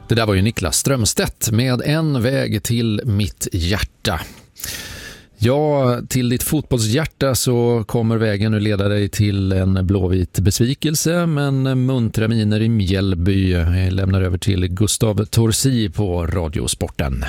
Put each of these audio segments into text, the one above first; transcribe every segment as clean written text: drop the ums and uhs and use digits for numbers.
Det där var ju Niklas Strömstedt med En väg till mitt hjärta. Ja, till ditt fotbollshjärta så kommer vägen nu leda dig till en blåvit besvikelse, men muntra miner i Mjällby. Jag lämnar över till Gustav Torsi på Radiosporten.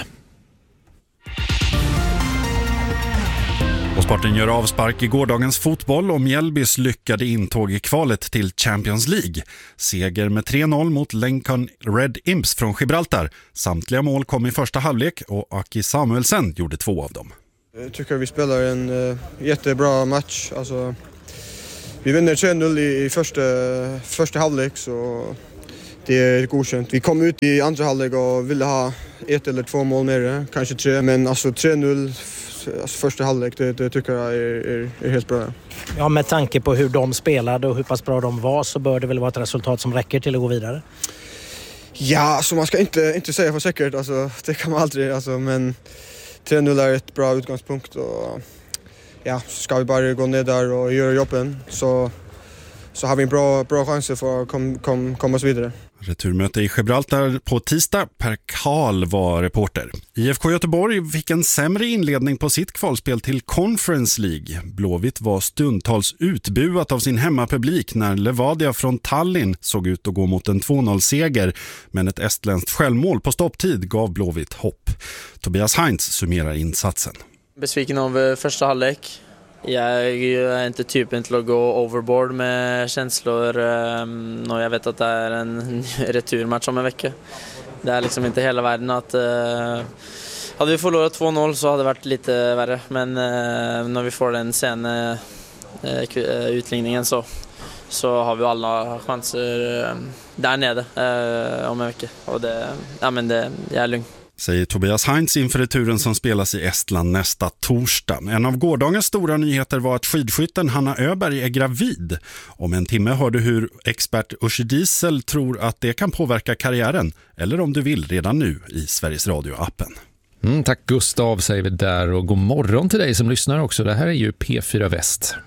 Och sporten gör avspark i gårdagens fotboll och Mjällbys lyckade intåg i kvalet till Champions League. Seger med 3-0 mot Lincoln Red Imps från Gibraltar. Samtliga mål kom i första halvlek och Aki Samuelsen gjorde 2 av dem. Jag tycker vi spelar en jättebra match. Alltså, vi vinner 3-0 i första halvlek, så det är godkänt. Vi kom ut i andra halvlek och ville ha 1 eller 2 mål mer, kanske 3. Men alltså 3-0 första halvlek, det tycker jag är helt bra. Ja, med tanke på hur de spelade och hur pass bra de var så bör det väl vara ett resultat som räcker till att gå vidare? Ja, alltså man ska inte säga för säkert. Alltså, det kan man aldrig. Alltså, men 3-0 är ett bra utgångspunkt. Och, ja, ska vi bara gå ner där och göra jobben så har vi en bra chans för att komma oss vidare. Returmöte i Gibraltar på tisdag. Per Karl var reporter. IFK Göteborg fick en sämre inledning på sitt kvalspel till Conference League. Blåvitt var stundtals utbuat av sin hemmapublik när Levadia från Tallinn såg ut att gå mot en 2-0-seger. Men ett estländskt självmål på stopptid gav Blåvitt hopp. Tobias Heinz summerar insatsen. Besviken av första halvlek. Jag är inte typen till att gå overboard med känslor och jag vet att det är en returmatch om en vecka. Det är liksom inte hela världen att hade vi förlorat 2-0 så hade det varit lite värre, men när vi får den sen utligningen så har vi alla chanser där nere om en vecka och jag är lugn. Säger Tobias Heinz inför returen som spelas i Estland nästa torsdag. En av gårdagens stora nyheter var att skidskytten Hanna Öberg är gravid. Om en timme hör du hur expert Uschi Diesel tror att det kan påverka karriären. Eller om du vill redan nu i Sveriges Radio-appen. Tack Gustav säger vi där, och god morgon till dig som lyssnar också. Det här är ju P4 Väst.